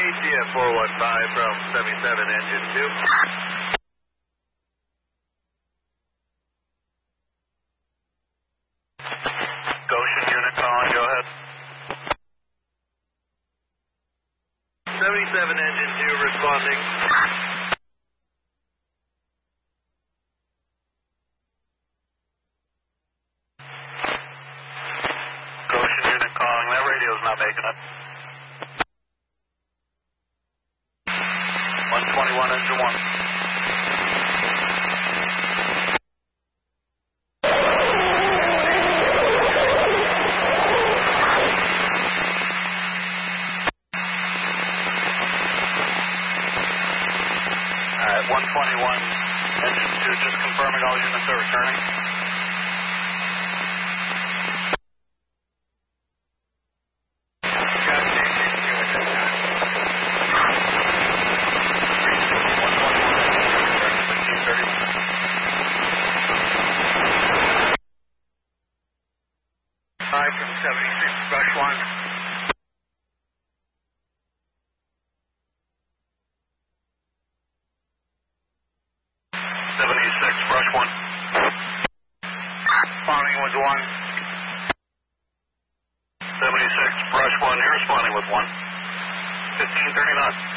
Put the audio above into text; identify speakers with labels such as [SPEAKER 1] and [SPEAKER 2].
[SPEAKER 1] ECF 415 from 77 engine 2. Goshen unit calling, go ahead. 77 engine 2 responding. Goshen unit calling, that radio's not making it. 121 engine 1. Alright, 121 engine 2, just confirming all units are returning. From 76, brush 1. 76, brush 1. Responding with 1. 76, brush 1, you're responding with 1. 1539.